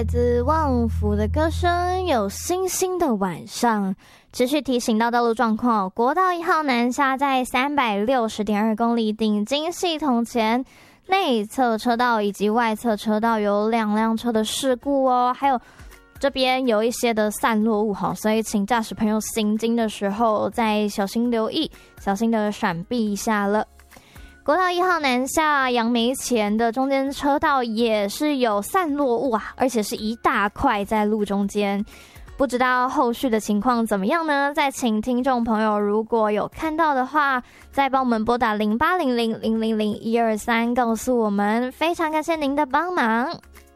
来自旺福的歌声，有星星的晚上。持续提醒到道路状况，国道1号南下在 360.2 公里顶金系统前，内侧车道以及外侧车道有2辆车的事故哦，还有这边有一些的散落物，所以请驾驶朋友行经的时候再小心留意，小心的闪避一下了。国道1号南下杨梅前的中间车道也是有散落物而且是一大块在路中间，不知道后续的情况怎么样呢？再请听众朋友如果有看到的话，再帮我们拨打0800 000 123告诉我们，非常感谢您的帮忙。